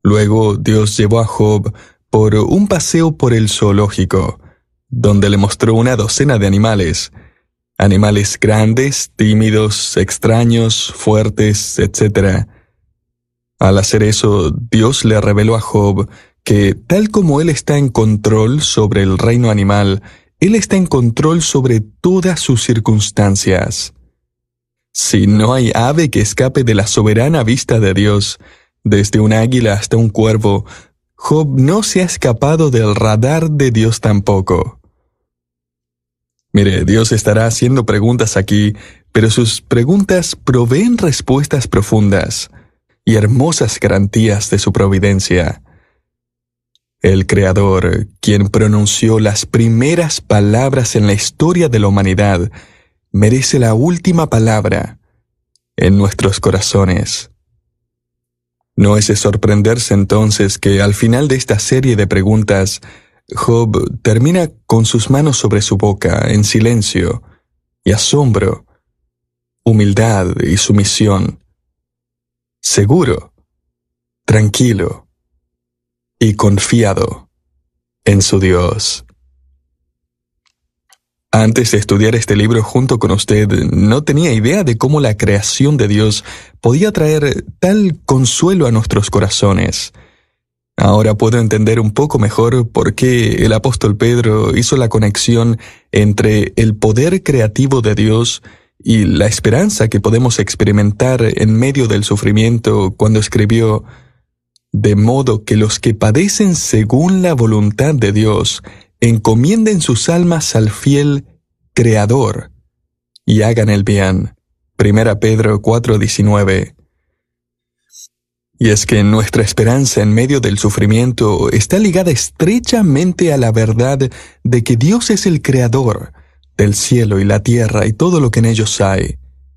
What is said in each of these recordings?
Luego Dios llevó a Job por un paseo por el zoológico, donde le mostró una docena de animales. Animales grandes, tímidos, extraños, fuertes, etc. Al hacer eso, Dios le reveló a Job que, tal como él está en control sobre el reino animal, él está en control sobre todas sus circunstancias. Si no hay ave que escape de la soberana vista de Dios, desde un águila hasta un cuervo, Job no se ha escapado del radar de Dios tampoco. Mire, Dios estará haciendo preguntas aquí, pero sus preguntas proveen respuestas profundas y hermosas garantías de su providencia. El Creador, quien pronunció las primeras palabras en la historia de la humanidad, merece la última palabra en nuestros corazones. No es de sorprenderse entonces que al final de esta serie de preguntas, Job termina con sus manos sobre su boca en silencio y asombro, humildad y sumisión, seguro, tranquilo y confiado en su Dios. Antes de estudiar este libro junto con usted, no tenía idea de cómo la creación de Dios podía traer tal consuelo a nuestros corazones. Ahora puedo entender un poco mejor por qué el apóstol Pedro hizo la conexión entre el poder creativo de Dios y la esperanza que podemos experimentar en medio del sufrimiento cuando escribió: «De modo que los que padecen según la voluntad de Dios encomienden sus almas al fiel Creador y hagan el bien». 1 Pedro 4:19. Y es que nuestra esperanza en medio del sufrimiento está ligada estrechamente a la verdad de que Dios es el Creador del cielo y la tierra y todo lo que en ellos hay.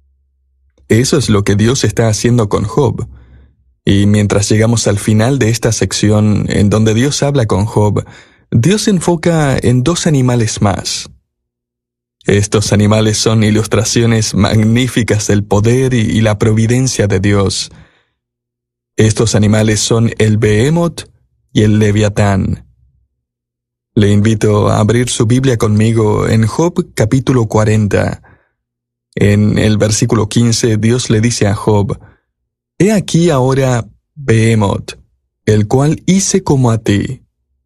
Eso es lo que Dios está haciendo con Job. Y mientras llegamos al final de esta sección en donde Dios habla con Job, Dios se enfoca en dos animales más. Estos animales son ilustraciones magníficas del poder y la providencia de Dios. Estos animales son el Behemoth y el Leviatán. Le invito a abrir su Biblia conmigo en Job capítulo 40. En el versículo 15, Dios le dice a Job: «He aquí ahora Behemoth, el cual hice como a ti».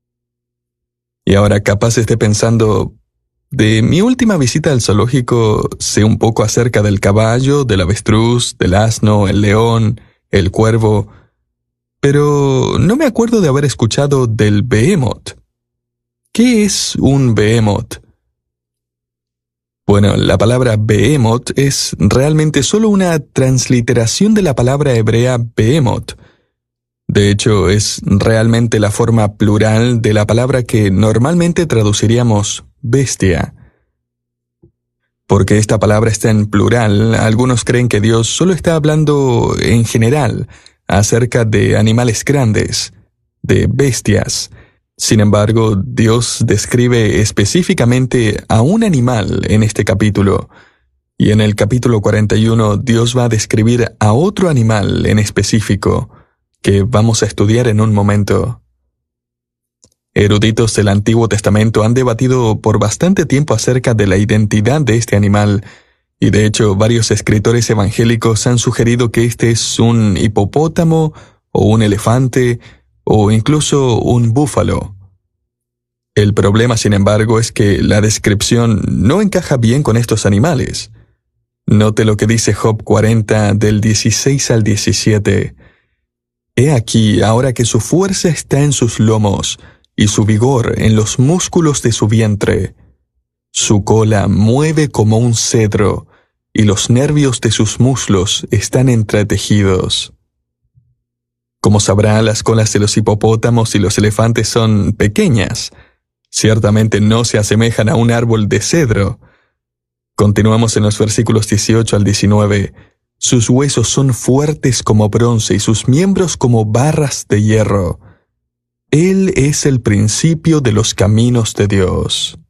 Y ahora capaz esté pensando: de mi última visita al zoológico sé un poco acerca del caballo, del avestruz, del asno, el león, el cuervo, pero no me acuerdo de haber escuchado del Behemoth. ¿Qué es un Behemoth? Bueno, la palabra Behemoth es realmente solo una transliteración de la palabra hebrea Behemoth. De hecho, es realmente la forma plural de la palabra que normalmente traduciríamos bestia. Porque esta palabra está en plural, algunos creen que Dios solo está hablando en general acerca de animales grandes, de bestias. Sin embargo, Dios describe específicamente a un animal en este capítulo, y en el capítulo 41 Dios va a describir a otro animal en específico, que vamos a estudiar en un momento. Eruditos del Antiguo Testamento han debatido por bastante tiempo acerca de la identidad de este animal, y de hecho varios escritores evangélicos han sugerido que este es un hipopótamo, o un elefante, o incluso un búfalo. El problema, sin embargo, es que la descripción no encaja bien con estos animales. Note lo que dice Job 40 del 16 al 17. «He aquí ahora que su fuerza está en sus lomos, y su vigor en los músculos de su vientre. Su cola mueve como un cedro, y los nervios de sus muslos están entretejidos». Como sabrá, las colas de los hipopótamos y los elefantes son pequeñas. Ciertamente no se asemejan a un árbol de cedro. Continuamos en los versículos 18 al 19. «Sus huesos son fuertes como bronce y sus miembros como barras de hierro. Él es el principio de los caminos de Dios».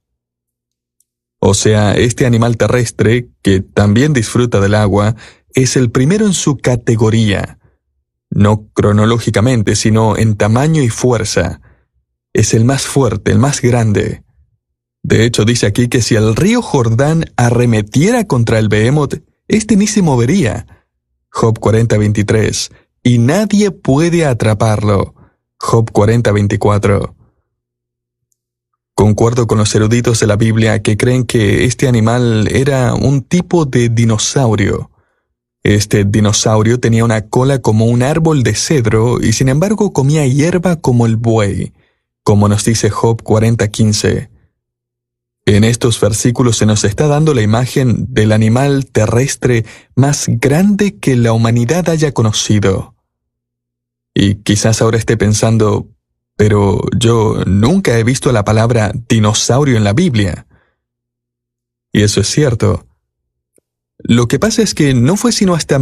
O sea, este animal terrestre, que también disfruta del agua, es el primero en su categoría. no cronológicamente, sino en tamaño y fuerza. Es el más fuerte, el más grande. De hecho, dice aquí que si el río Jordán arremetiera contra el Behemoth, este ni se movería. Job 40:23. Y nadie puede atraparlo. Job 40:24. Concuerdo con los eruditos de la Biblia que creen que este animal era un tipo de dinosaurio. Este dinosaurio tenía una cola como un árbol de cedro y sin embargo comía hierba como el buey, como nos dice Job 40:15. En estos versículos se nos está dando la imagen del animal terrestre más grande que la humanidad haya conocido. Y quizás ahora esté pensando, pero yo nunca he visto la palabra dinosaurio en la Biblia. Y eso es cierto. Lo que pasa es que no fue sino hasta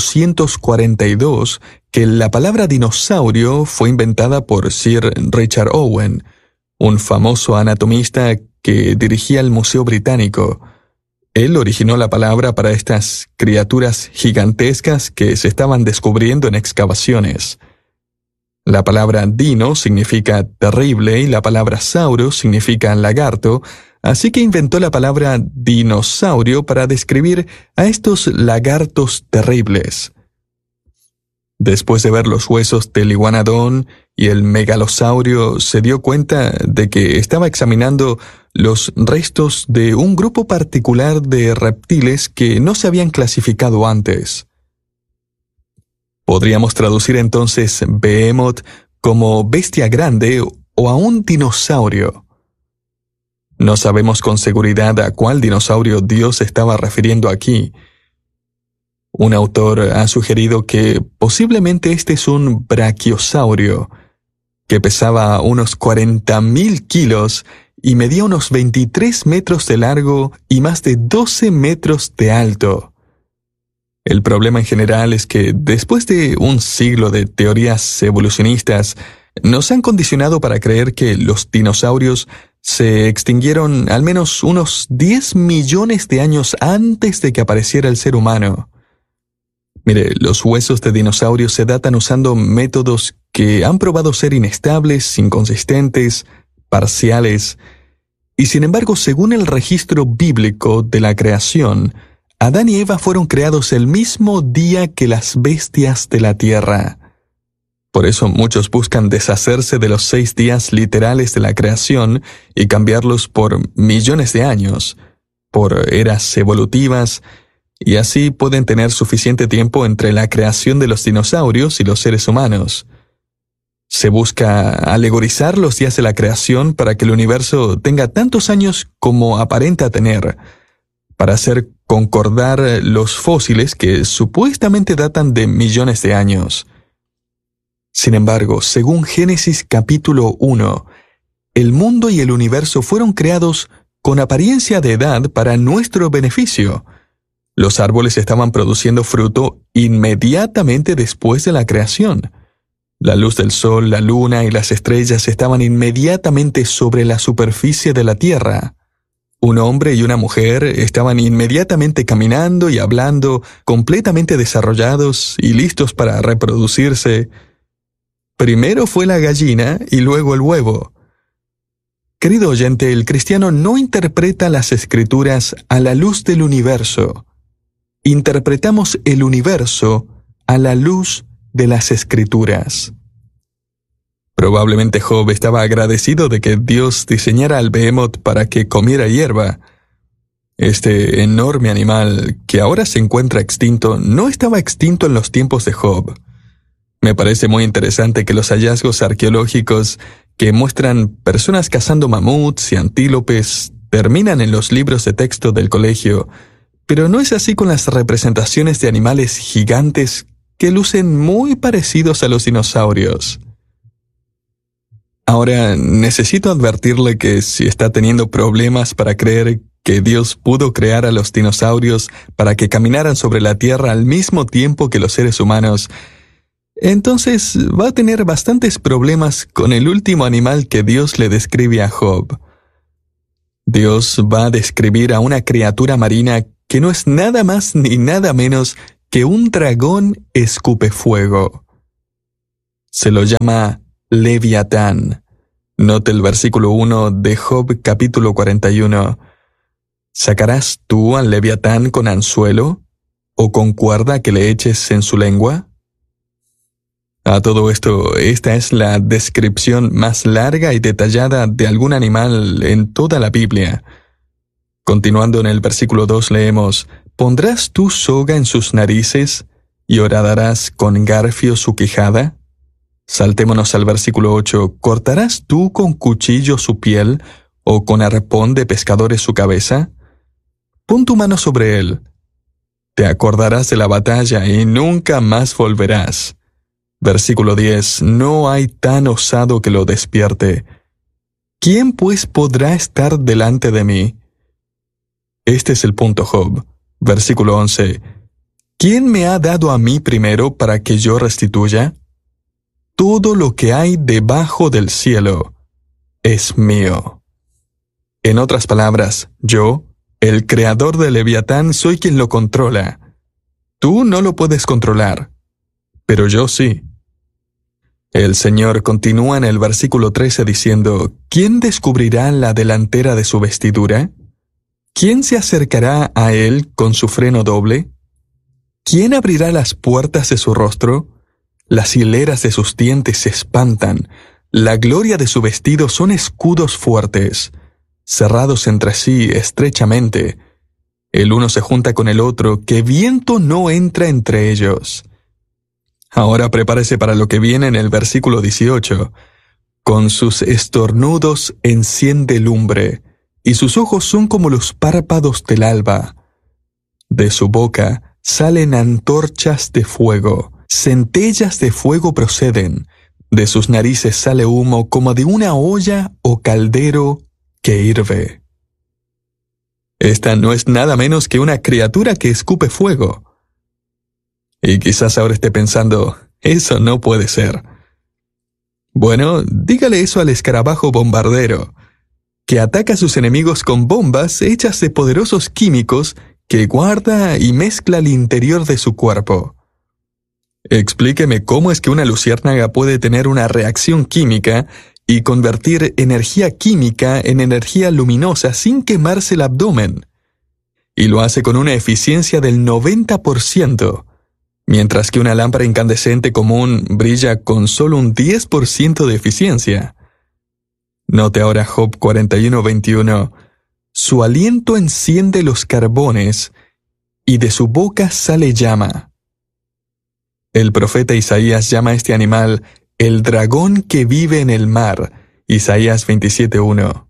1842 que la palabra dinosaurio fue inventada por Sir Richard Owen, un famoso anatomista que dirigía el Museo Británico. Él originó la palabra para estas criaturas gigantescas que se estaban descubriendo en excavaciones. La palabra dino significa terrible y la palabra sauro significa lagarto, así que inventó la palabra dinosaurio para describir a estos lagartos terribles. Después de ver los huesos del iguanodón y el megalosaurio, se dio cuenta de que estaba examinando los restos de un grupo particular de reptiles que no se habían clasificado antes. Podríamos traducir entonces Behemoth como bestia grande o a un dinosaurio. No sabemos con seguridad a cuál dinosaurio Dios se estaba refiriendo aquí. Un autor ha sugerido que posiblemente este es un brachiosaurio, que pesaba unos 40.000 kilos y medía unos 23 metros de largo y más de 12 metros de alto. El problema en general es que después de un siglo de teorías evolucionistas, nos han condicionado para creer que los dinosaurios se extinguieron al menos unos 10 millones de años antes de que apareciera el ser humano. Mire, los huesos de dinosaurios se datan usando métodos que han probado ser inestables, inconsistentes, parciales, y sin embargo, según el registro bíblico de la creación, Adán y Eva fueron creados el mismo día que las bestias de la tierra. Por eso muchos buscan deshacerse de los 6 días literales de la creación y cambiarlos por millones de años, por eras evolutivas, y así pueden tener suficiente tiempo entre la creación de los dinosaurios y los seres humanos. Se busca alegorizar los días de la creación para que el universo tenga tantos años como aparenta tener, para hacer concordar los fósiles que supuestamente datan de millones de años. Sin embargo, según Génesis capítulo 1, el mundo y el universo fueron creados con apariencia de edad para nuestro beneficio. Los árboles estaban produciendo fruto inmediatamente después de la creación. La luz del sol, la luna y las estrellas estaban inmediatamente sobre la superficie de la tierra. Un hombre y una mujer estaban inmediatamente caminando y hablando, completamente desarrollados y listos para reproducirse. Primero fue la gallina y luego el huevo. Querido oyente, el cristiano no interpreta las Escrituras a la luz del universo. Interpretamos el universo a la luz de las Escrituras. Probablemente Job estaba agradecido de que Dios diseñara al Behemoth para que comiera hierba. Este enorme animal, que ahora se encuentra extinto, no estaba extinto en los tiempos de Job. Me parece muy interesante que los hallazgos arqueológicos que muestran personas cazando mamuts y antílopes terminan en los libros de texto del colegio, pero no es así con las representaciones de animales gigantes que lucen muy parecidos a los dinosaurios. Ahora, necesito advertirle que si está teniendo problemas para creer que Dios pudo crear a los dinosaurios para que caminaran sobre la tierra al mismo tiempo que los seres humanos, entonces va a tener bastantes problemas con el último animal que Dios le describe a Job. Dios va a describir a una criatura marina que no es nada más ni nada menos que un dragón escupefuego. Se lo llama Leviatán. Note el versículo 1 de Job capítulo 41. ¿Sacarás tú al Leviatán con anzuelo o con cuerda que le eches en su lengua? A todo esto, esta es la descripción más larga y detallada de algún animal en toda la Biblia. Continuando en el versículo 2 leemos: ¿Pondrás tú soga en sus narices y horadarás con garfio su quijada? Saltémonos al versículo 8. ¿Cortarás tú con cuchillo su piel o con arpón de pescadores su cabeza? Pon tu mano sobre él. Te acordarás de la batalla y nunca más volverás. Versículo 10. No hay tan osado que lo despierte. ¿Quién pues podrá estar delante de mí? Este es el punto, Job. Versículo 11. ¿Quién me ha dado a mí primero para que yo restituya? Todo lo que hay debajo del cielo es mío. En otras palabras, yo, el creador de Leviatán, soy quien lo controla. Tú no lo puedes controlar, pero yo sí. El Señor continúa en el versículo 13 diciendo: ¿Quién descubrirá la delantera de su vestidura? ¿Quién se acercará a él con su freno doble? ¿Quién abrirá las puertas de su rostro? Las hileras de sus dientes se espantan. La gloria de su vestido son escudos fuertes, cerrados entre sí estrechamente. El uno se junta con el otro, que viento no entra entre ellos. Ahora prepárese para lo que viene en el versículo 18. Con sus estornudos enciende lumbre, y sus ojos son como los párpados del alba. De su boca salen antorchas de fuego, centellas de fuego proceden. De sus narices sale humo como de una olla o caldero que hirve. Esta no es nada menos que una criatura que escupe fuego. Y quizás ahora esté pensando: eso no puede ser. Bueno, dígale eso al escarabajo bombardero, que ataca a sus enemigos con bombas hechas de poderosos químicos que guarda y mezcla al interior de su cuerpo. Explíqueme cómo es que una luciérnaga puede tener una reacción química y convertir energía química en energía luminosa sin quemarse el abdomen. Y lo hace con una eficiencia del 90%. Mientras que una lámpara incandescente común brilla con solo un 10% de eficiencia. Note ahora Job 41:21. Su aliento enciende los carbones y de su boca sale llama. El profeta Isaías llama a este animal el dragón que vive en el mar. Isaías 27:1.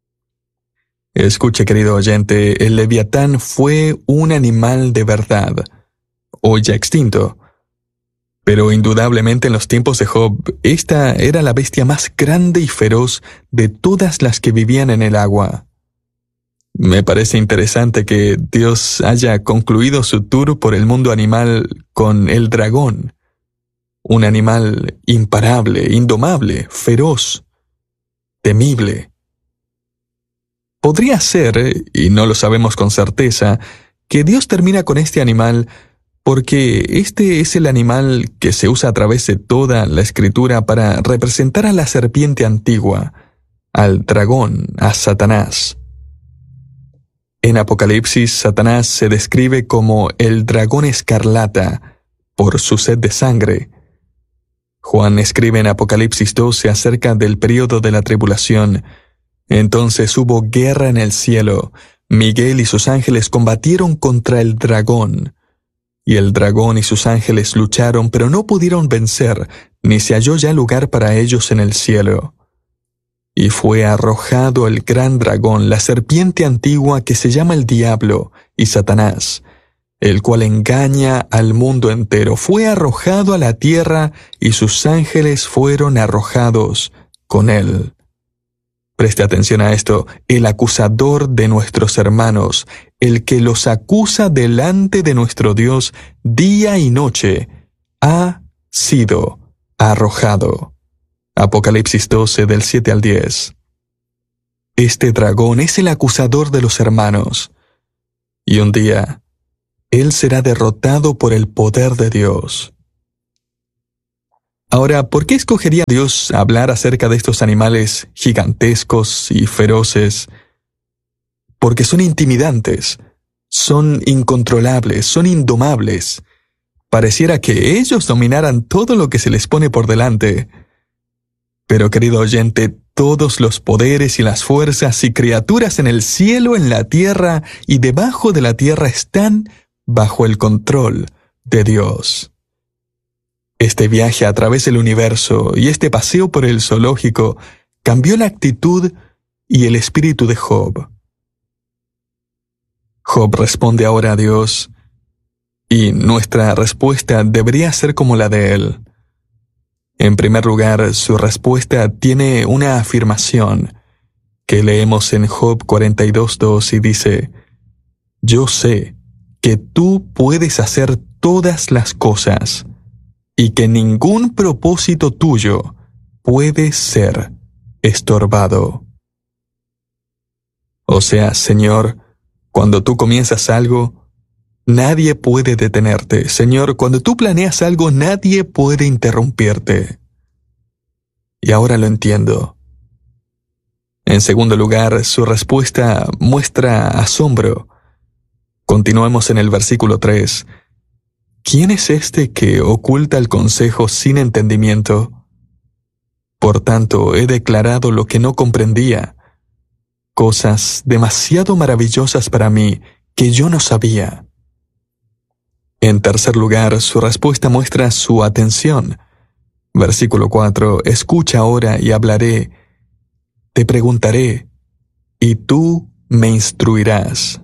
Escuche, querido oyente, el Leviatán fue un animal de verdad, hoy ya extinto. Pero indudablemente en los tiempos de Job, esta era la bestia más grande y feroz de todas las que vivían en el agua. Me parece interesante que Dios haya concluido su tour por el mundo animal con el dragón, un animal imparable, indomable, feroz, temible. Podría ser, y no lo sabemos con certeza, que Dios termina con este animal porque este es el animal que se usa a través de toda la Escritura para representar a la serpiente antigua, al dragón, a Satanás. En Apocalipsis, Satanás se describe como el dragón escarlata por su sed de sangre. Juan escribe en Apocalipsis 12 acerca del período de la tribulación. Entonces hubo guerra en el cielo. Miguel y sus ángeles combatieron contra el dragón. Y el dragón y sus ángeles lucharon, pero no pudieron vencer, ni se halló ya lugar para ellos en el cielo. Y fue arrojado el gran dragón, la serpiente antigua que se llama el diablo y Satanás, el cual engaña al mundo entero. Fue arrojado a la tierra y sus ángeles fueron arrojados con él. Preste atención a esto: el acusador de nuestros hermanos, el que los acusa delante de nuestro Dios día y noche, ha sido arrojado. Apocalipsis 12, del 7 al 10. Este dragón es el acusador de los hermanos, y un día él será derrotado por el poder de Dios. Ahora, ¿por qué escogería Dios hablar acerca de estos animales gigantescos y feroces? Porque son intimidantes, son incontrolables, son indomables. Pareciera que ellos dominaran todo lo que se les pone por delante. Pero, querido oyente, todos los poderes y las fuerzas y criaturas en el cielo, en la tierra y debajo de la tierra están bajo el control de Dios. Este viaje a través del universo y este paseo por el zoológico cambió la actitud y el espíritu de Job. Job responde ahora a Dios, y nuestra respuesta debería ser como la de él. En primer lugar, su respuesta tiene una afirmación que leemos en Job 42:2 y dice: Yo sé que tú puedes hacer todas las cosas y que ningún propósito tuyo puede ser estorbado. O sea, Señor, cuando tú comienzas algo, nadie puede detenerte. Señor, cuando tú planeas algo, nadie puede interrumpirte. Y ahora lo entiendo. En segundo lugar, su respuesta muestra asombro. Continuamos en el versículo 3. ¿Quién es este que oculta el consejo sin entendimiento? Por tanto, he declarado lo que no comprendía, cosas demasiado maravillosas para mí que yo no sabía. En tercer lugar, su respuesta muestra su atención. Versículo 4. Escucha ahora y hablaré. Te preguntaré, y tú me instruirás.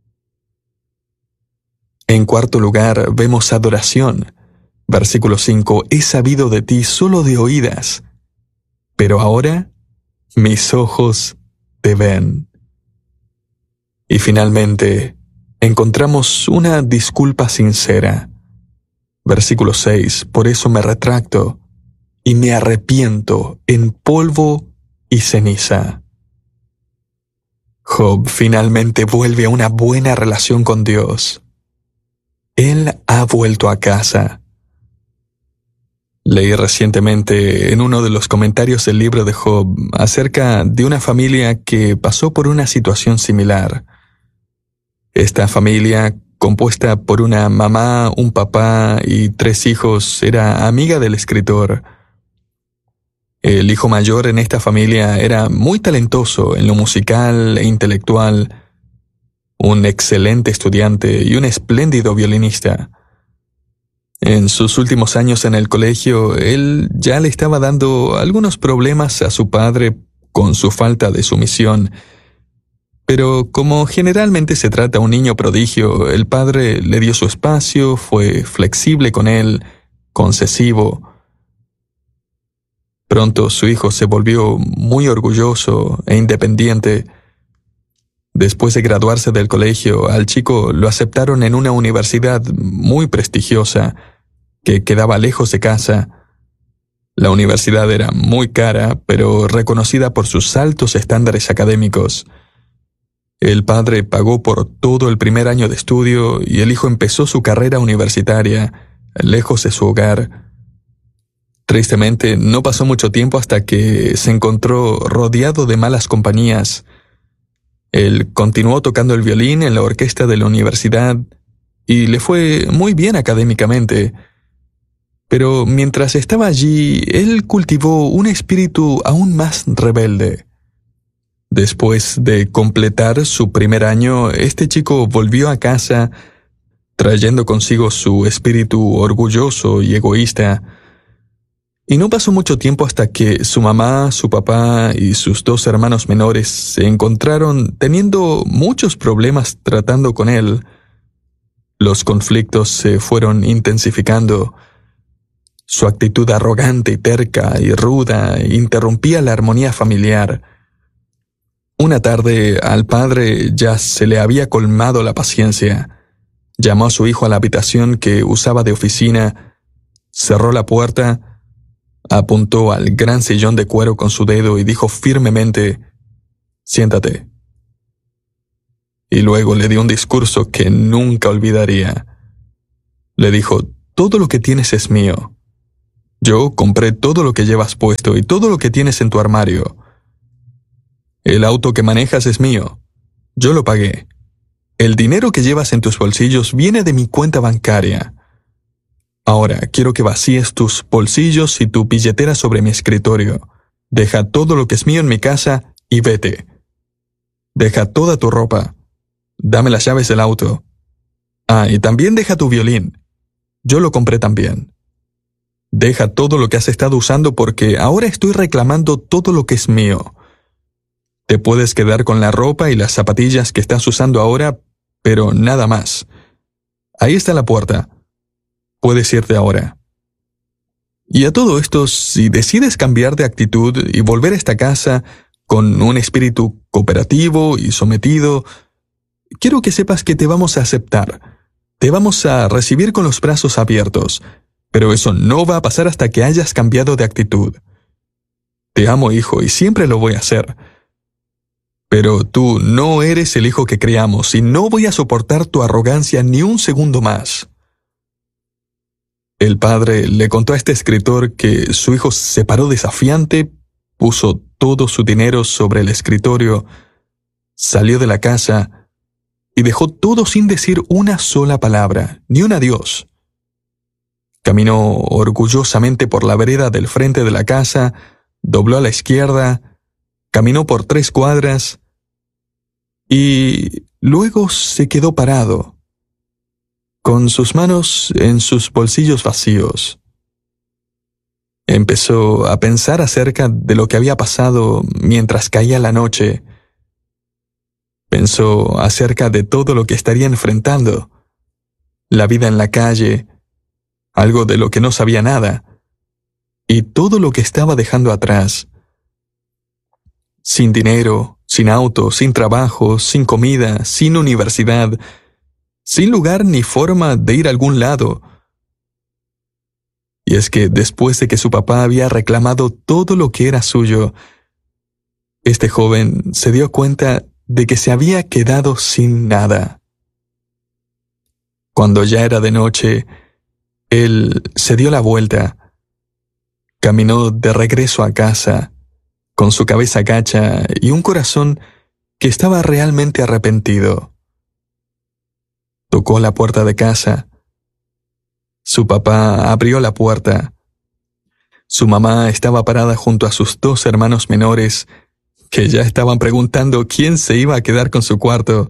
En cuarto lugar, vemos adoración. Versículo 5. He sabido de ti solo de oídas, pero ahora mis ojos te ven. Y finalmente, encontramos una disculpa sincera. Versículo 6. Por eso me retracto y me arrepiento en polvo y ceniza. Job finalmente vuelve a una buena relación con Dios. Él ha vuelto a casa. Leí recientemente en uno de los comentarios del libro de Job acerca de una familia que pasó por una situación similar. Esta familia, compuesta por una mamá, un papá y 3 hijos, era amiga del escritor. El hijo mayor en esta familia era muy talentoso en lo musical e intelectual, un excelente estudiante y un espléndido violinista. En sus últimos años en el colegio, él ya le estaba dando algunos problemas a su padre con su falta de sumisión. Pero como generalmente se trata de un niño prodigio, el padre le dio su espacio, fue flexible con él, concesivo. Pronto su hijo se volvió muy orgulloso e independiente. Después de graduarse del colegio, al chico lo aceptaron en una universidad muy prestigiosa que quedaba lejos de casa. La universidad era muy cara, pero reconocida por sus altos estándares académicos. El padre pagó por todo el primer año de estudio y el hijo empezó su carrera universitaria, lejos de su hogar. Tristemente, no pasó mucho tiempo hasta que se encontró rodeado de malas compañías. Él continuó tocando el violín en la orquesta de la universidad y le fue muy bien académicamente. Pero mientras estaba allí, él cultivó un espíritu aún más rebelde. Después de completar su primer año, este chico volvió a casa, trayendo consigo su espíritu orgulloso y egoísta. Y no pasó mucho tiempo hasta que su mamá, su papá y sus 2 hermanos menores se encontraron teniendo muchos problemas tratando con él. Los conflictos se fueron intensificando. Su actitud arrogante y terca y ruda interrumpía la armonía familiar. Una tarde al padre ya se le había colmado la paciencia. Llamó a su hijo a la habitación que usaba de oficina, cerró la puerta, apuntó al gran sillón de cuero con su dedo y dijo firmemente: «Siéntate». Y luego le dio un discurso que nunca olvidaría. Le dijo: «Todo lo que tienes es mío. Yo compré todo lo que llevas puesto y todo lo que tienes en tu armario. El auto que manejas es mío. Yo lo pagué. El dinero que llevas en tus bolsillos viene de mi cuenta bancaria. Ahora quiero que vacíes tus bolsillos y tu billetera sobre mi escritorio. Deja todo lo que es mío en mi casa y vete. Deja toda tu ropa. Dame las llaves del auto. Ah, y también deja tu violín. Yo lo compré también. Deja todo lo que has estado usando porque ahora estoy reclamando todo lo que es mío. Te puedes quedar con la ropa y las zapatillas que estás usando ahora, pero nada más. Ahí está la puerta. Puedes irte ahora. Y a todo esto, si decides cambiar de actitud y volver a esta casa con un espíritu cooperativo y sometido, quiero que sepas que te vamos a aceptar. Te vamos a recibir con los brazos abiertos, pero eso no va a pasar hasta que hayas cambiado de actitud. Te amo, hijo, y siempre lo voy a hacer. Pero tú no eres el hijo que creamos y no voy a soportar tu arrogancia ni un segundo más. El padre le contó a este escritor que su hijo se paró desafiante, puso todo su dinero sobre el escritorio, salió de la casa y dejó todo sin decir una sola palabra, ni un adiós. Caminó orgullosamente por la vereda del frente de la casa, dobló a la izquierda, caminó por 3 cuadras y luego se quedó parado, con sus manos en sus bolsillos vacíos. Empezó a pensar acerca de lo que había pasado mientras caía la noche. Pensó acerca de todo lo que estaría enfrentando, la vida en la calle, algo de lo que no sabía nada, y todo lo que estaba dejando atrás. Sin dinero, sin auto, sin trabajo, sin comida, sin universidad, sin lugar ni forma de ir a algún lado. Y es que después de que su papá había reclamado todo lo que era suyo, este joven se dio cuenta de que se había quedado sin nada. Cuando ya era de noche, él se dio la vuelta, caminó de regreso a casa, con su cabeza gacha y un corazón que estaba realmente arrepentido. Tocó la puerta de casa. Su papá abrió la puerta. Su mamá estaba parada junto a sus 2 hermanos menores, que ya estaban preguntando quién se iba a quedar con su cuarto.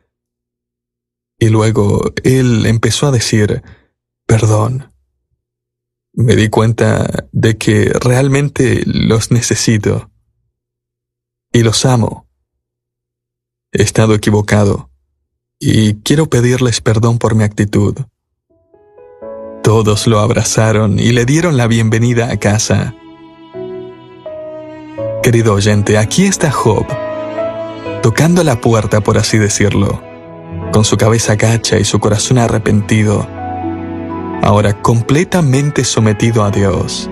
Y luego él empezó a decir, «Perdón. Me di cuenta de que realmente los necesito. Y los amo. He estado equivocado. Y quiero pedirles perdón por mi actitud». Todos lo abrazaron y le dieron la bienvenida a casa. Querido oyente, aquí está Job, tocando la puerta, por así decirlo, con su cabeza gacha y su corazón arrepentido, ahora completamente sometido a Dios.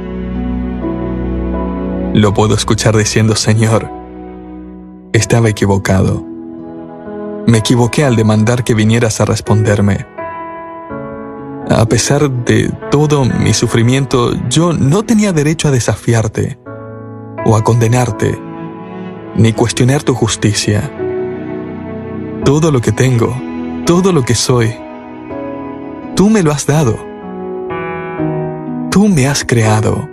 Lo puedo escuchar diciendo, «Señor, estaba equivocado. Me equivoqué al demandar que vinieras a responderme. A pesar de todo mi sufrimiento, yo no tenía derecho a desafiarte, o a condenarte, ni cuestionar tu justicia. Todo lo que tengo, todo lo que soy, tú me lo has dado. Tú me has creado».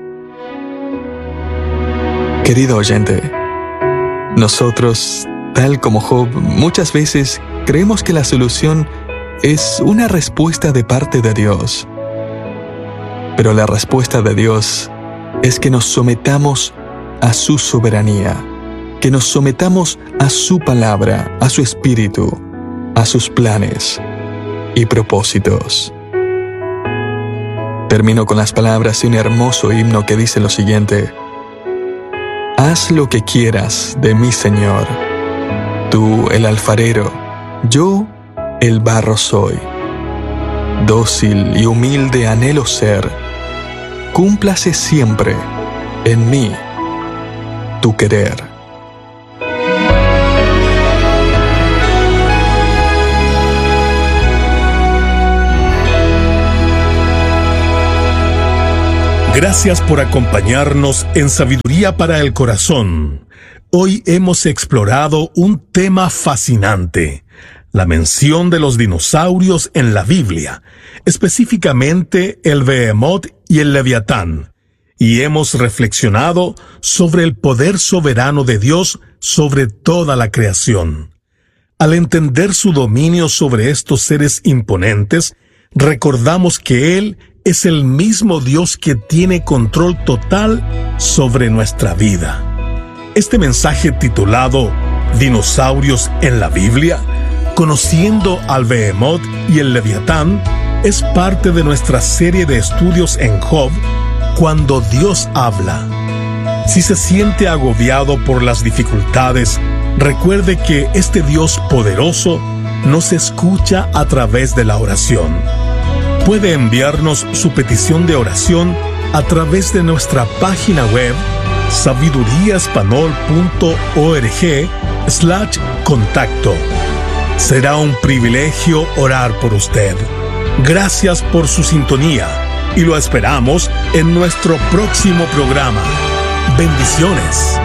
Querido oyente, nosotros, tal como Job, muchas veces creemos que la solución es una respuesta de parte de Dios. Pero la respuesta de Dios es que nos sometamos a su soberanía, que nos sometamos a su palabra, a su espíritu, a sus planes y propósitos. Termino con las palabras de un hermoso himno que dice lo siguiente: «Haz lo que quieras de mí, Señor. Tú, el alfarero, yo, el barro soy. Dócil y humilde anhelo ser. Cúmplase siempre en mí tu querer». Gracias por acompañarnos en Sabiduría para el Corazón. Hoy hemos explorado un tema fascinante, la mención de los dinosaurios en la Biblia, específicamente el Behemoth y el Leviatán, y hemos reflexionado sobre el poder soberano de Dios sobre toda la creación. Al entender su dominio sobre estos seres imponentes, recordamos que Él es el mismo Dios que tiene control total sobre nuestra vida. Este mensaje titulado Dinosaurios en la Biblia, conociendo al Behemoth y el Leviatán, es parte de nuestra serie de estudios en Job, Cuando Dios habla. Si se siente agobiado por las dificultades, recuerde que este Dios poderoso nos escucha a través de la oración. Puede enviarnos su petición de oración a través de nuestra página web sabiduriaespanol.org/contacto. Será un privilegio orar por usted. Gracias por su sintonía y lo esperamos en nuestro próximo programa. Bendiciones.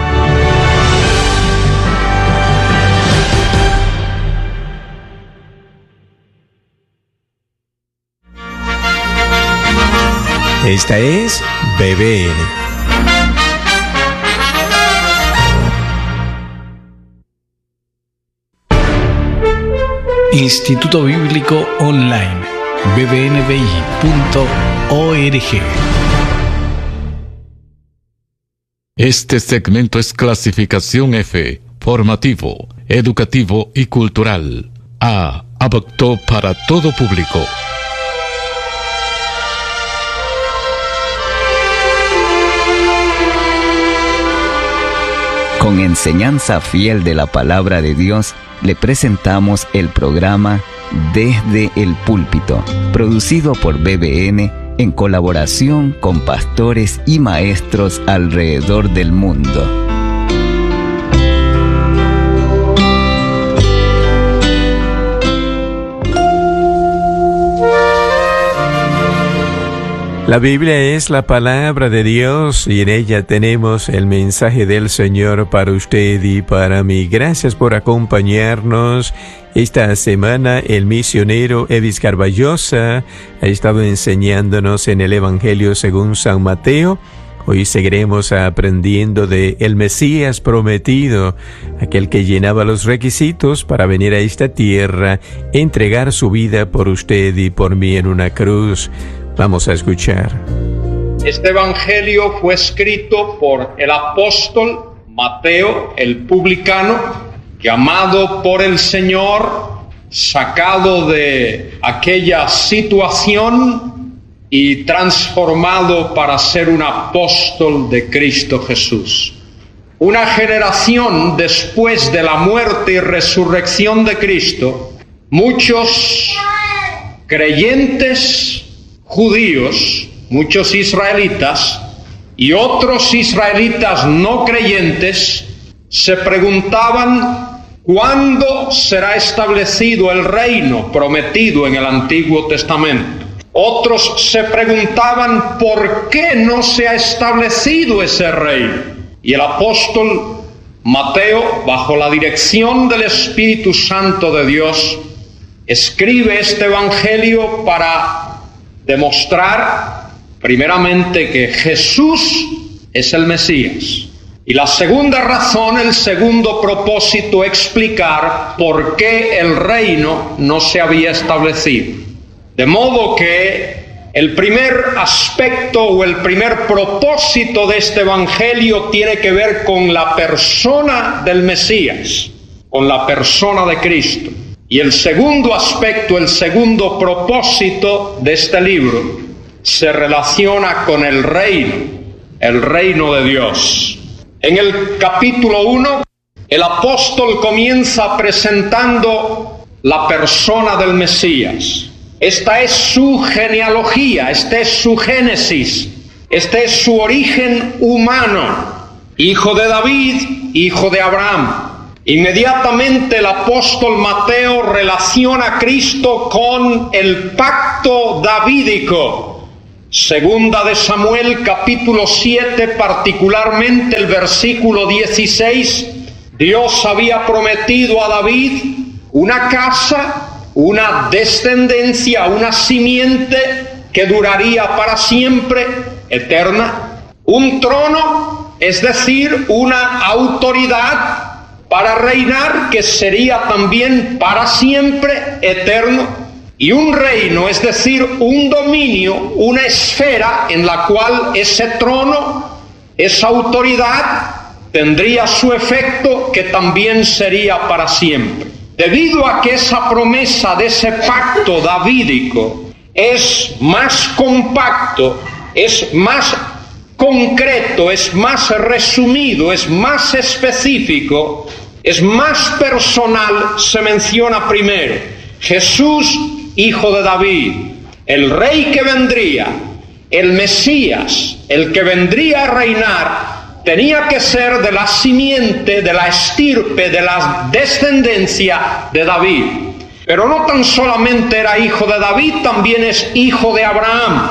Esta es BBN. Instituto Bíblico Online, bbnbi.org. Este segmento es clasificación F, formativo, educativo y cultural. A, apto para todo público. Con enseñanza fiel de la palabra de Dios, le presentamos el programa Desde el Púlpito, producido por BBN en colaboración con pastores y maestros alrededor del mundo. La Biblia es la palabra de Dios y en ella tenemos el mensaje del Señor para usted y para mí. Gracias por acompañarnos. Esta semana el misionero Evis Carballosa ha estado enseñándonos en el Evangelio según San Mateo. Hoy seguiremos aprendiendo de el Mesías prometido, aquel que llenaba los requisitos para venir a esta tierra, entregar su vida por usted y por mí en una cruz. Vamos a escuchar. Este evangelio fue escrito por el apóstol Mateo, el publicano, llamado por el Señor, sacado de aquella situación y transformado para ser un apóstol de Cristo Jesús. Una generación después de la muerte y resurrección de Cristo, muchos creyentes judíos, muchos israelitas y otros israelitas no creyentes se preguntaban ¿cuándo será establecido el reino prometido en el Antiguo Testamento? Otros se preguntaban ¿por qué no se ha establecido ese reino? Y el apóstol Mateo, bajo la dirección del Espíritu Santo de Dios, escribe este evangelio para demostrar primeramente que Jesús es el Mesías. Y la segunda razón, el segundo propósito, explicar por qué el reino no se había establecido. De modo que el primer aspecto o el primer propósito de este evangelio tiene que ver con la persona del Mesías, con la persona de Cristo. Y el segundo aspecto, el segundo propósito de este libro se relaciona con el reino de Dios. En el capítulo 1, el apóstol comienza presentando la persona del Mesías. Esta es su genealogía, este es su génesis, este es su origen humano, hijo de David, hijo de Abraham. Inmediatamente el apóstol Mateo relaciona a Cristo con el pacto davídico. Segunda de Samuel, capítulo 7, particularmente el versículo 16, Dios había prometido a David una casa, una descendencia, una simiente que duraría para siempre, eterna, un trono, es decir, una autoridad para reinar que sería también para siempre, eterno, y un reino, es decir, un dominio, una esfera en la cual ese trono, esa autoridad tendría su efecto que también sería para siempre. Debido a que esa promesa de ese pacto davídico es más compacto, es más concreto, es más resumido, es más específico, es más personal, se menciona primero Jesús, hijo de David, el rey que vendría, el Mesías, el que vendría a reinar, tenía que ser de la simiente, de la estirpe, de la descendencia de David. Pero no tan solamente era hijo de David, también es hijo de Abraham.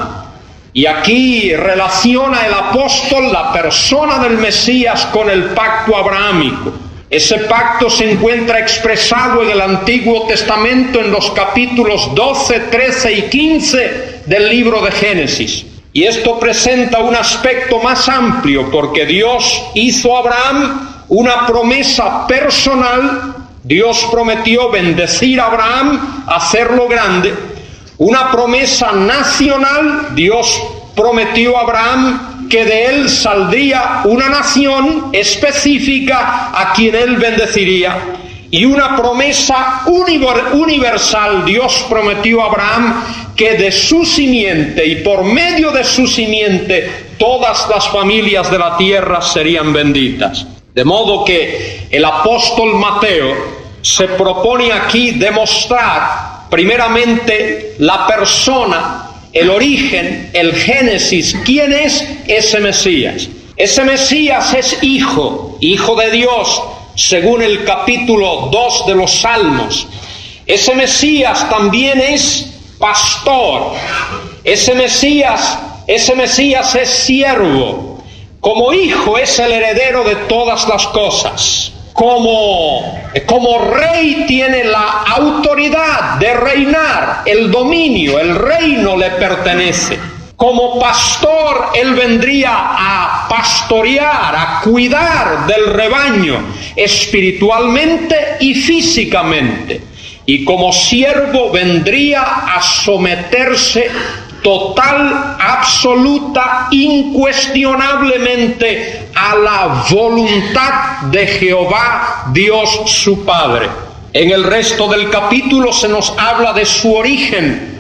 Y aquí relaciona el apóstol la persona del Mesías con el pacto abrahámico. Ese pacto se encuentra expresado en el Antiguo Testamento en los capítulos 12, 13 y 15 del libro de Génesis. Y esto presenta un aspecto más amplio porque Dios hizo a Abraham una promesa personal. Dios prometió bendecir a Abraham, hacerlo grande. Una promesa nacional. Dios prometió a Abraham que de él saldría una nación específica a quien él bendeciría. Y una promesa universal. Dios prometió a Abraham que de su simiente y por medio de su simiente todas las familias de la tierra serían benditas. De modo que el apóstol Mateo se propone aquí demostrar primeramente la persona, el origen, el génesis. ¿Quién es ese Mesías? Ese Mesías es hijo de Dios, según el capítulo 2 de los Salmos. Ese Mesías también es pastor. Ese Mesías es siervo. Como hijo es el heredero de todas las cosas. Como rey tiene la autoridad de reinar, el dominio, el reino le pertenece. Como pastor, él vendría a pastorear, a cuidar del rebaño espiritualmente y físicamente. Y como siervo vendría a someterse total, absoluta, incuestionablemente a la voluntad de Jehová, Dios su Padre. En el resto del capítulo se nos habla de su origen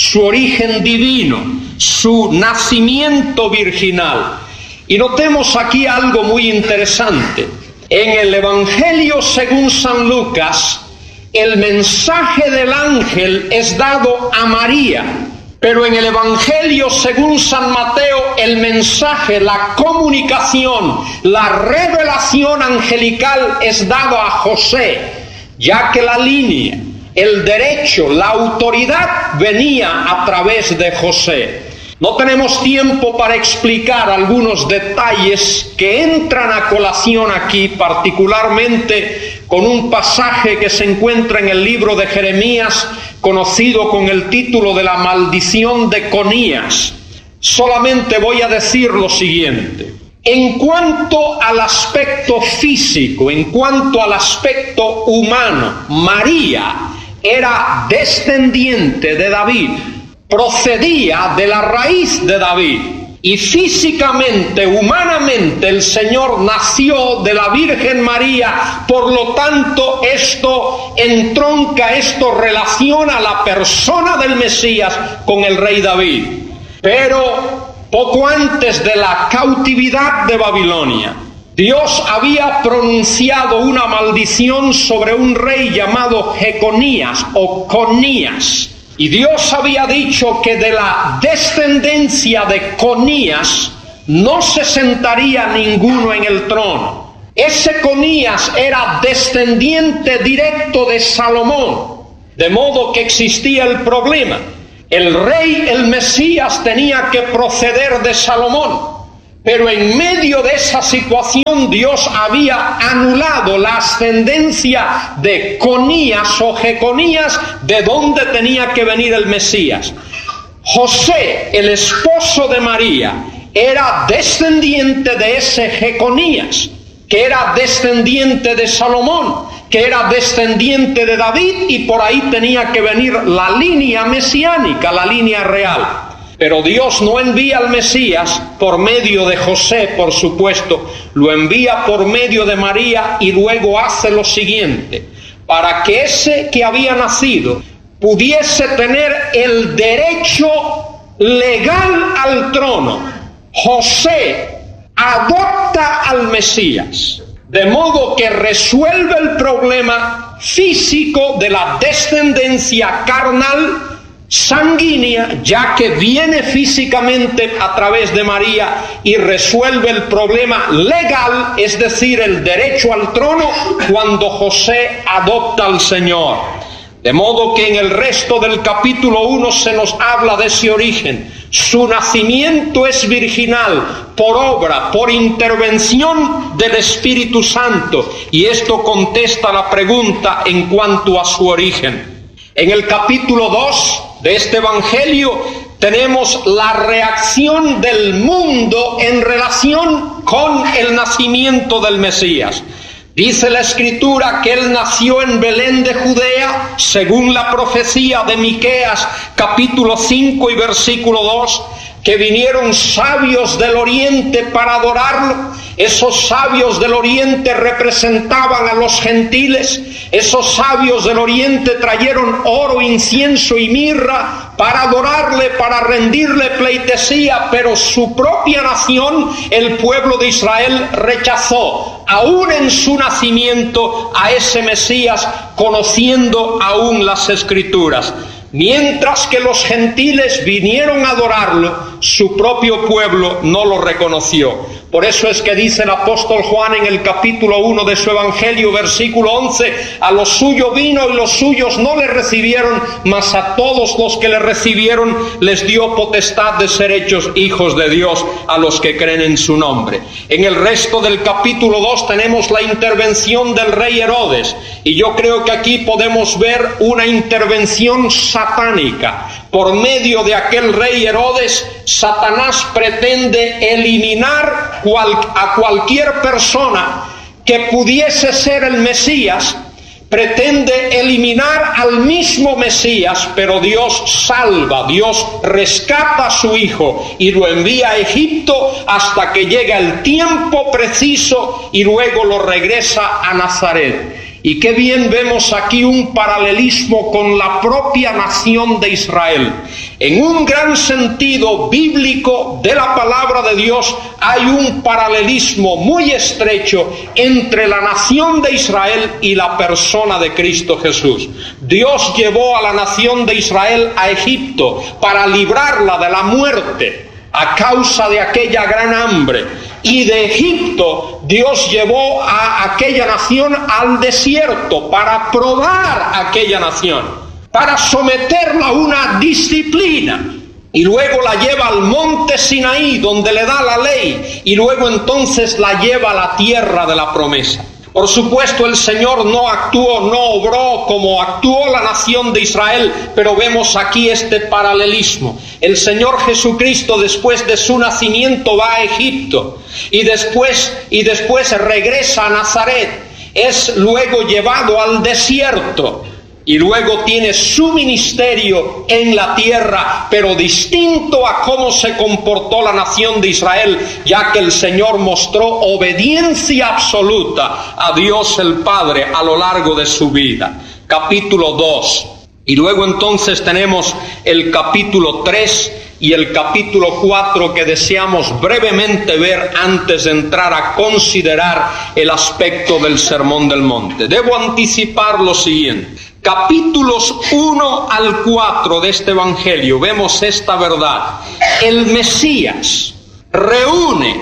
divino, su nacimiento virginal. Y notemos aquí algo muy interesante. En el Evangelio según San Lucas, el mensaje del ángel es dado a María, pero en el Evangelio según San Mateo, el mensaje, la comunicación, la revelación angelical es dado a José, ya que la línea, el derecho, la autoridad venía a través de José. No tenemos tiempo para explicar algunos detalles que entran a colación aquí, particularmente con un pasaje que se encuentra en el libro de Jeremías, conocido con el título de la maldición de Conías. Solamente voy a decir lo siguiente. En cuanto al aspecto físico, en cuanto al aspecto humano, María era descendiente de David, procedía de la raíz de David, y físicamente, humanamente, el Señor nació de la Virgen María. Por lo tanto, esto entronca, esto relaciona la persona del Mesías con el rey David. Pero poco antes de la cautividad de Babilonia, Dios había pronunciado una maldición sobre un rey llamado Jeconías o Conías. Y Dios había dicho que de la descendencia de Conías no se sentaría ninguno en el trono. Ese Conías era descendiente directo de Salomón, de modo que existía el problema. El rey, el Mesías, tenía que proceder de Salomón. Pero en medio de esa situación Dios había anulado la ascendencia de Conías o Jeconías, de donde tenía que venir el Mesías. José, el esposo de María, era descendiente de ese Jeconías, que era descendiente de Salomón, que era descendiente de David, y por ahí tenía que venir la línea mesiánica, la línea real. Pero Dios no envía al Mesías por medio de José, por supuesto, lo envía por medio de María, y luego hace lo siguiente: para que ese que había nacido pudiese tener el derecho legal al trono, José adopta al Mesías, de modo que resuelve el problema físico de la descendencia carnal, sanguínea, ya que viene físicamente a través de María, y resuelve el problema legal, es decir, el derecho al trono, cuando José adopta al Señor. De modo que en el resto del capítulo 1 se nos habla de ese origen. Su nacimiento es virginal, por obra, por intervención del Espíritu Santo, y esto contesta la pregunta en cuanto a su origen. En el capítulo 2 de este Evangelio tenemos la reacción del mundo en relación con el nacimiento del Mesías. Dice la Escritura que él nació en Belén de Judea, según la profecía de Miqueas, capítulo 5 y versículo 2, que vinieron sabios del oriente para adorarlo. Esos sabios del oriente representaban a los gentiles. Esos sabios del oriente trajeron oro, incienso y mirra para adorarle, para rendirle pleitesía, pero su propia nación, el pueblo de Israel, rechazó, aún en su nacimiento, a ese Mesías, conociendo aún las Escrituras. Mientras que los gentiles vinieron a adorarlo, su propio pueblo no lo reconoció. Por eso es que dice el apóstol Juan en el capítulo 1 de su Evangelio, versículo 11, a los suyos vino y los suyos no le recibieron, mas a todos los que le recibieron les dio potestad de ser hechos hijos de Dios, a los que creen en su nombre. En el resto del capítulo 2 tenemos la intervención del rey Herodes, y yo creo que aquí podemos ver una intervención satánica. Por medio de aquel rey Herodes, Satanás pretende eliminar a cualquier persona que pudiese ser el Mesías, pretende eliminar al mismo Mesías, pero Dios salva, Dios rescata a su hijo y lo envía a Egipto hasta que llega el tiempo preciso y luego lo regresa a Nazaret. Y qué bien vemos aquí un paralelismo con la propia nación de Israel. En un gran sentido bíblico de la palabra de Dios hay un paralelismo muy estrecho entre la nación de Israel y la persona de Cristo Jesús. Dios llevó a la nación de Israel a Egipto para librarla de la muerte a causa de aquella gran hambre. Y de Egipto Dios llevó a aquella nación al desierto para probar a aquella nación, para someterla a una disciplina. Y luego la lleva al monte Sinaí, donde le da la ley, y luego entonces la lleva a la tierra de la promesa. Por supuesto, el Señor no actuó, no obró como actuó la nación de Israel, pero vemos aquí este paralelismo. El Señor Jesucristo, después de su nacimiento, va a Egipto y después regresa a Nazaret. Es luego llevado al desierto y luego tiene su ministerio en la tierra, pero distinto a cómo se comportó la nación de Israel, ya que el Señor mostró obediencia absoluta a Dios el Padre a lo largo de su vida. Capítulo 2. Y luego entonces tenemos el capítulo 3 y el capítulo 4 que deseamos brevemente ver antes de entrar a considerar el aspecto del Sermón del Monte. Debo anticipar lo siguiente. Capítulos 1 al 4 de este Evangelio vemos esta verdad. El Mesías reúne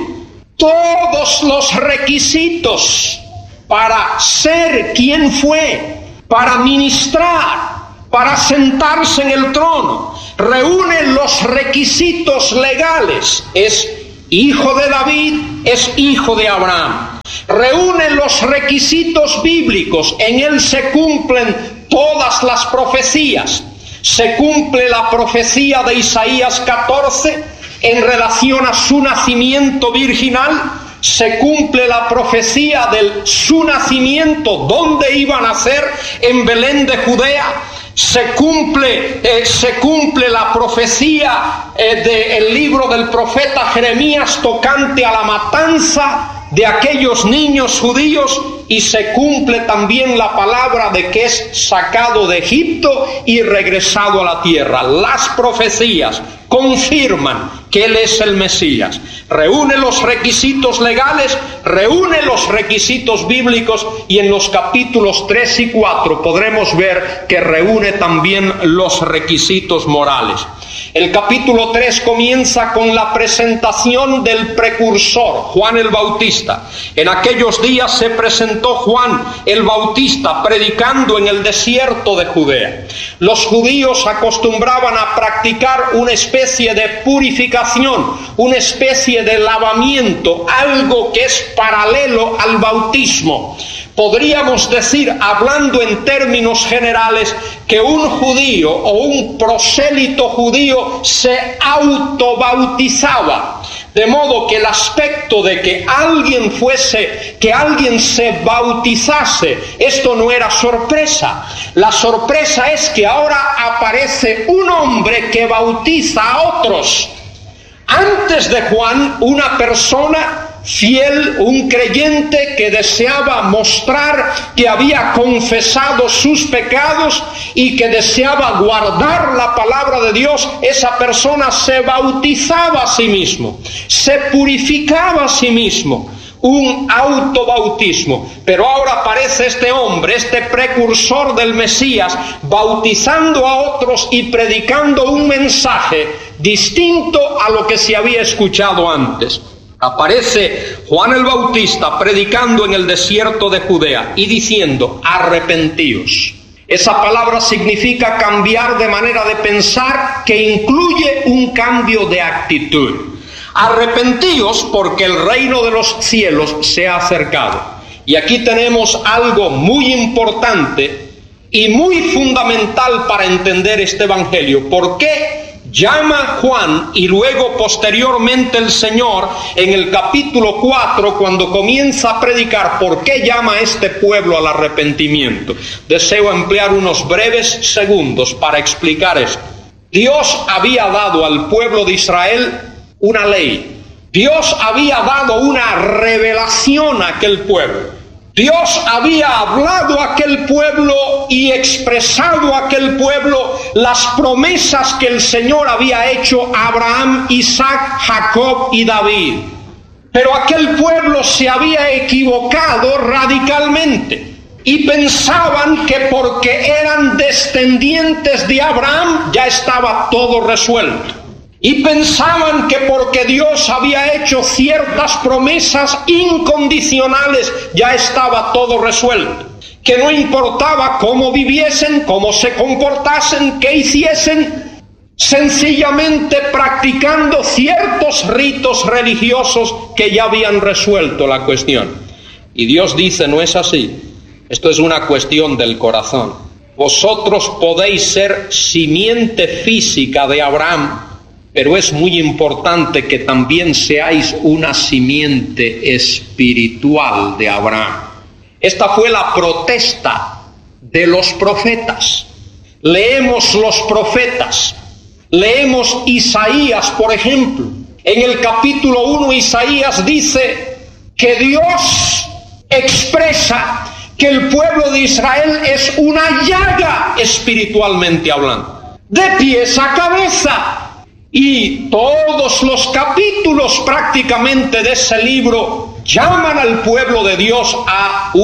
todos los requisitos para ser quien fue, para ministrar, para sentarse en el trono. reúne los requisitos legales. Es hijo de David, es hijo de Abraham. Reúne los requisitos bíblicos. En él se cumplen todas las profecías. Se cumple la profecía de Isaías 14 en relación a su nacimiento virginal. Se cumple la profecía de su nacimiento, donde iba a nacer, en Belén de Judea. Se cumple la profecía del libro del profeta Jeremías tocante a la matanza de aquellos niños judíos, y se cumple también la palabra de que es sacado de Egipto y regresado a la tierra. Las profecías confirman que Él es el Mesías. Reúne los requisitos legales, reúne los requisitos bíblicos, y en los capítulos 3 y 4 podremos ver que reúne también los requisitos morales. El capítulo 3 comienza con la presentación del precursor, Juan el Bautista. En aquellos días se presentó Juan el Bautista predicando en el desierto de Judea. Los judíos acostumbraban a practicar una especie de purificación, una especie de lavamiento, algo que es paralelo al bautismo. Podríamos decir, hablando en términos generales, que un judío o un prosélito judío se autobautizaba. De modo que el aspecto de que alguien se bautizase, esto no era sorpresa. La sorpresa es que ahora aparece un hombre que bautiza a otros. Antes de Juan, una persona fiel, un creyente que deseaba mostrar que había confesado sus pecados y que deseaba guardar la palabra de Dios, esa persona se bautizaba a sí mismo, se purificaba a sí mismo, un autobautismo. Pero ahora aparece este hombre, este precursor del Mesías, bautizando a otros y predicando un mensaje distinto a lo que se había escuchado antes. Aparece Juan el Bautista predicando en el desierto de Judea y diciendo: arrepentíos. Esa palabra significa cambiar de manera de pensar, que incluye un cambio de actitud. Arrepentíos porque el reino de los cielos se ha acercado. Y aquí tenemos algo muy importante y muy fundamental para entender este evangelio. ¿Por qué llama Juan y luego posteriormente el Señor en el capítulo 4, cuando comienza a predicar, por qué llama a este pueblo al arrepentimiento? Deseo emplear unos breves segundos para explicar esto. Dios había dado al pueblo de Israel una ley. Dios había dado una revelación a aquel pueblo. Dios había hablado a aquel pueblo y expresado a aquel pueblo las promesas que el Señor había hecho a Abraham, Isaac, Jacob y David. Pero aquel pueblo se había equivocado radicalmente y pensaban que porque eran descendientes de Abraham ya estaba todo resuelto. Y pensaban que porque Dios había hecho ciertas promesas incondicionales ya estaba todo resuelto. Que no importaba cómo viviesen, cómo se comportasen, qué hiciesen, sencillamente practicando ciertos ritos religiosos que ya habían resuelto la cuestión. Y Dios dice: no es así. Esto es una cuestión del corazón. Vosotros podéis ser simiente física de Abraham, pero es muy importante que también seáis una simiente espiritual de Abraham. Esta fue la protesta de los profetas. Leemos los profetas, leemos Isaías, por ejemplo. En el capítulo 1 Isaías dice que Dios expresa que el pueblo de Israel es una llaga espiritualmente hablando, de pies a cabeza. Y todos los capítulos prácticamente de ese libro llaman al pueblo de Dios a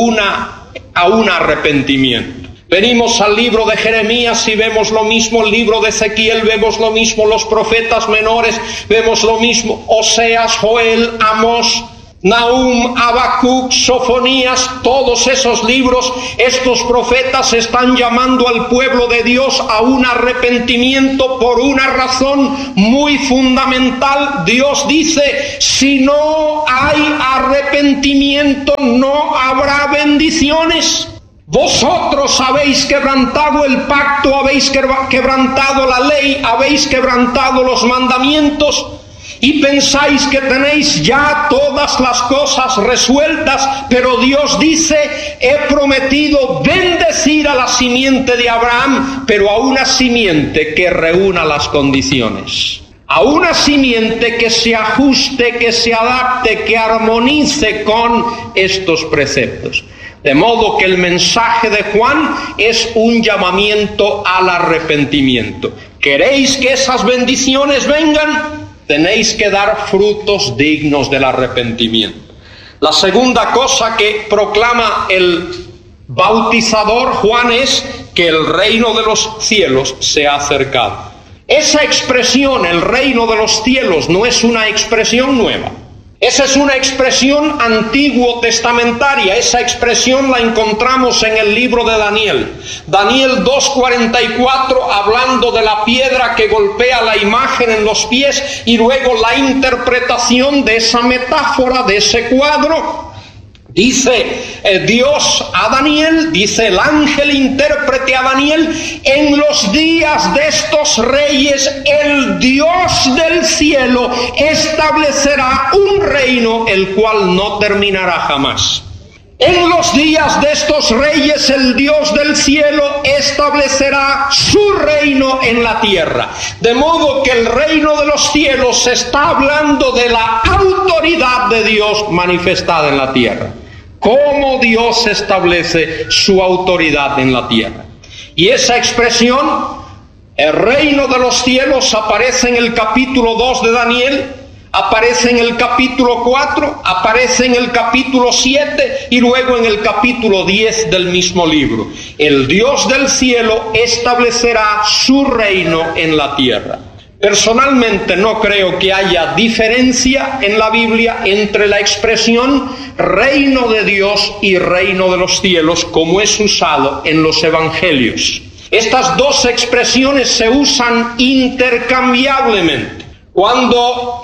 un arrepentimiento. Venimos al libro de Jeremías y vemos lo mismo, el libro de Ezequiel vemos lo mismo, los profetas menores vemos lo mismo, Oseas, Joel, Amós. Nahum, Habacuc, Sofonías, todos esos libros, estos profetas están llamando al pueblo de Dios a un arrepentimiento por una razón muy fundamental. Dios dice, si no hay arrepentimiento, no habrá bendiciones. Vosotros habéis quebrantado el pacto, habéis quebrantado la ley, habéis quebrantado los mandamientos, y pensáis que tenéis ya todas las cosas resueltas, pero Dios dice, he prometido bendecir a la simiente de Abraham, pero a una simiente que reúna las condiciones, a una simiente que se ajuste, que se adapte, que armonice con estos preceptos. De modo que el mensaje de Juan es un llamamiento al arrepentimiento. ¿Queréis que esas bendiciones vengan? Tenéis que dar frutos dignos del arrepentimiento. La segunda cosa que proclama el bautizador Juan es que el reino de los cielos se ha acercado. Esa expresión, el reino de los cielos, no es una expresión nueva. Esa es una expresión antiguo testamentaria. Esa expresión la encontramos en el libro de Daniel. Daniel 2:44, hablando de la piedra que golpea la imagen en los pies, y luego la interpretación de esa metáfora, de ese cuadro. Dice Dios a Daniel, dice el ángel intérprete a Daniel, en los días de estos reyes el Dios del cielo establecerá un reino el cual no terminará jamás. En los días de estos reyes el Dios del cielo establecerá su reino en la tierra. De modo que el reino de los cielos está hablando de la autoridad de Dios manifestada en la tierra. Cómo Dios establece su autoridad en la tierra. Y esa expresión, el reino de los cielos, aparece en el capítulo 2 de Daniel, aparece en el capítulo 4, aparece en el capítulo 7 y luego en el capítulo 10 del mismo libro. El Dios del cielo establecerá su reino en la tierra. Personalmente no creo que haya diferencia en la Biblia entre la expresión reino de Dios y reino de los cielos como es usado en los evangelios. Estas dos expresiones se usan intercambiablemente. Cuando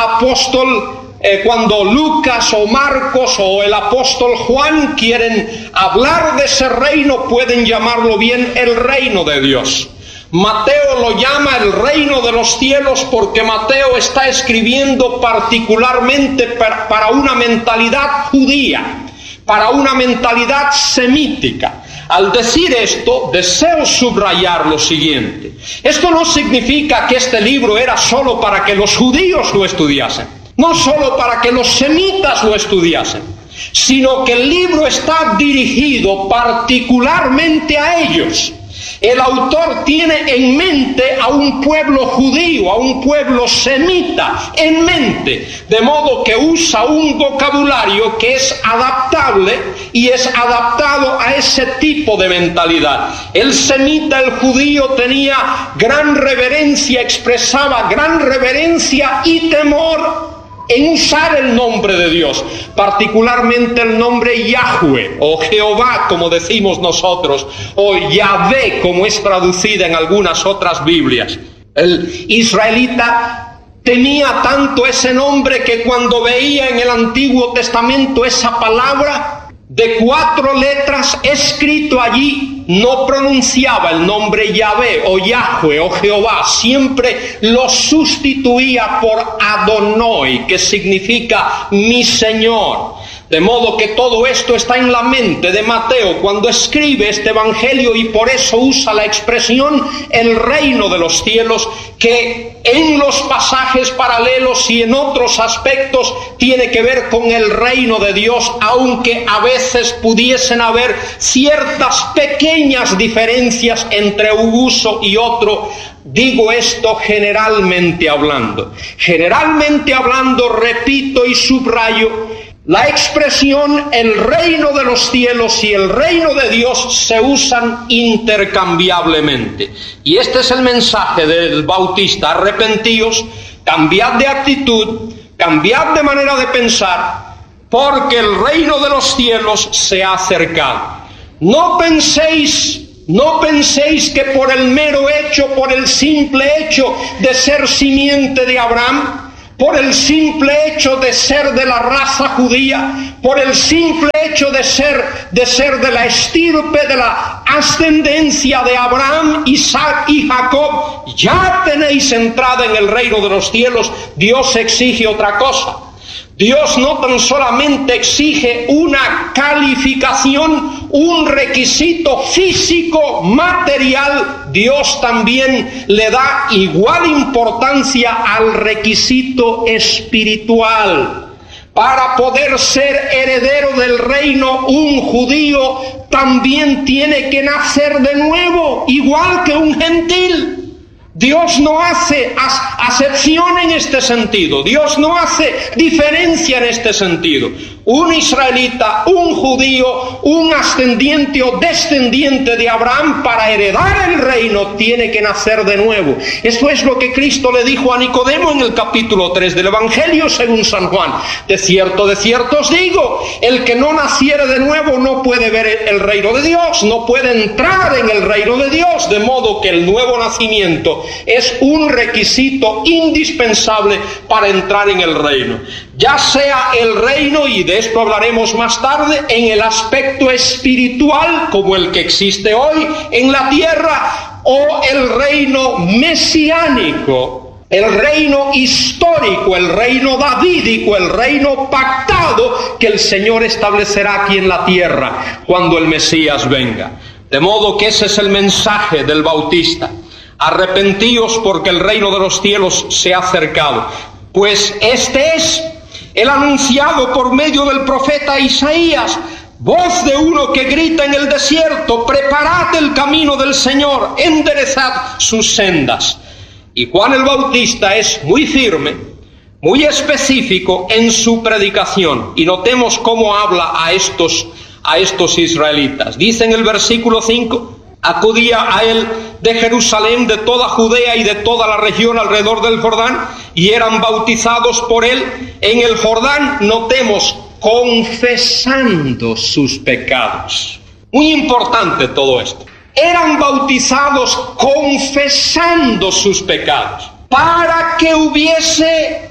cuando Lucas o Marcos o el apóstol Juan quieren hablar de ese reino, pueden llamarlo bien el reino de Dios. Mateo lo llama el reino de los cielos porque Mateo está escribiendo particularmente para una mentalidad judía, para una mentalidad semítica. Al decir esto, deseo subrayar lo siguiente. Esto no significa que este libro era solo para que los judíos lo estudiasen, no solo para que los semitas lo estudiasen, sino que el libro está dirigido particularmente a ellos. El autor tiene en mente a un pueblo judío, a un pueblo semita en mente, de modo que usa un vocabulario que es adaptable y es adaptado a ese tipo de mentalidad. El semita, el judío, tenía gran reverencia, expresaba gran reverencia y temor en usar el nombre de Dios, particularmente el nombre Yahweh o Jehová, como decimos nosotros, o Yahvé, como es traducida en algunas otras Biblias. El israelita temía tanto ese nombre que cuando veía en el Antiguo Testamento esa palabra de 4 letras escrito allí, no pronunciaba el nombre Yahvé o Yahweh o Jehová, siempre lo sustituía por Adonai, que significa mi Señor. De modo que todo esto está en la mente de Mateo cuando escribe este evangelio, y por eso usa la expresión el reino de los cielos, que en los pasajes paralelos y en otros aspectos tiene que ver con el reino de Dios, aunque a veces pudiesen haber ciertas pequeñas diferencias entre un uso y otro. Digo esto generalmente hablando. Generalmente hablando, repito y subrayo, la expresión el reino de los cielos y el reino de Dios se usan intercambiablemente. Y este es el mensaje del Bautista: arrepentíos, cambiad de actitud, cambiad de manera de pensar, porque el reino de los cielos se ha acercado. No penséis que por el mero hecho, por el simple hecho de ser simiente de Abraham, por el simple hecho de ser de la raza judía, por el simple hecho de ser de la estirpe, de la ascendencia de Abraham, Isaac y Jacob, ya tenéis entrada en el reino de los cielos. Dios exige otra cosa. Dios no tan solamente exige una calificación, un requisito físico, material, Dios también le da igual importancia al requisito espiritual. Para poder ser heredero del reino, un judío también tiene que nacer de nuevo, igual que un gentil. Dios no hace acepción en este sentido, Dios no hace diferencia en este sentido. Un israelita, un judío, un ascendiente o descendiente de Abraham, para heredar el reino tiene que nacer de nuevo. Esto es lo que Cristo le dijo a Nicodemo en el capítulo 3 del Evangelio según San Juan. De cierto os digo, el que no naciere de nuevo no puede ver el reino de Dios, no puede entrar en el reino de Dios, de modo que el nuevo nacimiento es un requisito indispensable para entrar en el reino. Ya sea el reino, y de esto hablaremos más tarde, en el aspecto espiritual, como el que existe hoy en la tierra, o el reino mesiánico, el reino histórico, el reino davídico, el reino pactado que el Señor establecerá aquí en la tierra cuando el Mesías venga. De modo que ese es el mensaje del Bautista. Arrepentíos porque el reino de los cielos se ha acercado. Pues este es el anunciado por medio del profeta Isaías, voz de uno que grita en el desierto: preparad el camino del Señor, enderezad sus sendas. Y Juan el Bautista es muy firme, muy específico en su predicación, y notemos cómo habla a estos israelitas. Dice en el versículo 5: acudía a él de Jerusalén, de toda Judea y de toda la región alrededor del Jordán, y eran bautizados por él en el Jordán, notemos, confesando sus pecados. Muy importante todo esto. Eran bautizados confesando sus pecados. Para que hubiese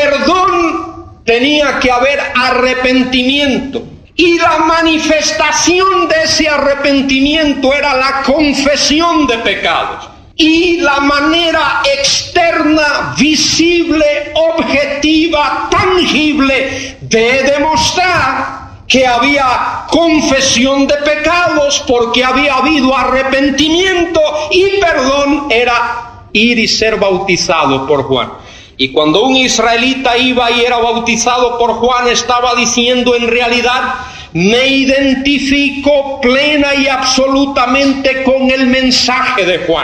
perdón, tenía que haber arrepentimiento. Y la manifestación de ese arrepentimiento era la confesión de pecados. Y la manera externa, visible, objetiva, tangible de demostrar que había confesión de pecados porque había habido arrepentimiento y perdón era ir y ser bautizado por Juan. Y cuando un israelita iba y era bautizado por Juan, estaba diciendo en realidad: me identifico plena y absolutamente con el mensaje de Juan.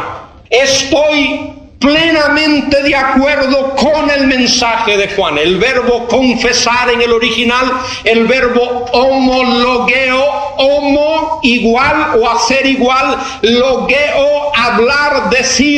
Estoy plenamente de acuerdo con el mensaje de Juan. El verbo confesar en el original, el verbo homologeo, homo igual o hacer igual, logeo hablar,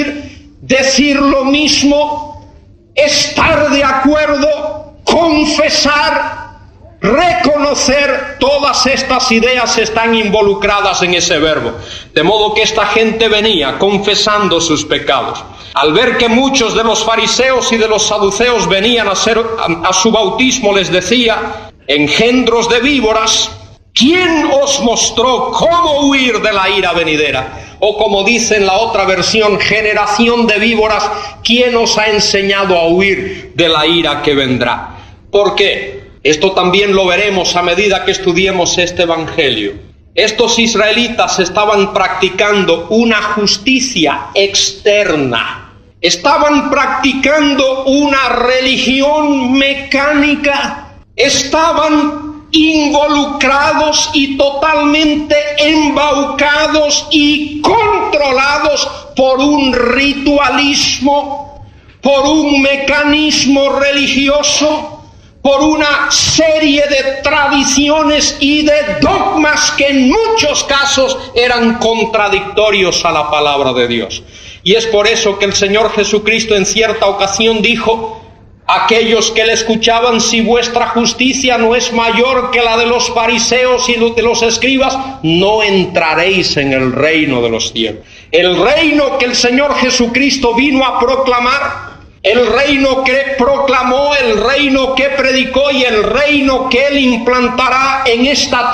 decir lo mismo, estar de acuerdo, confesar, reconocer. Todas estas ideas están involucradas en ese verbo. De modo que esta gente venía confesando sus pecados. Al ver que muchos de los fariseos y de los saduceos venían a su bautismo, les decía: engendros de víboras, ¿quién os mostró cómo huir de la ira venidera? O como dice en la otra versión, generación de víboras, ¿quién os ha enseñado a huir de la ira que vendrá? ¿Por qué? Esto también lo veremos a medida que estudiemos este evangelio. Estos israelitas estaban practicando una justicia externa. Estaban practicando una religión mecánica. Estaban involucrados y totalmente embaucados y controlados por un ritualismo, por un mecanismo religioso, por una serie de tradiciones y de dogmas que en muchos casos eran contradictorios a la palabra de Dios. Y es por eso que el Señor Jesucristo en cierta ocasión dijo: aquellos que le escuchaban: si vuestra justicia no es mayor que la de los fariseos y de los escribas, no entraréis en el reino de los cielos. El reino que el Señor Jesucristo vino a proclamar, el reino que proclamó, el reino que predicó y el reino que Él implantará en esta tierra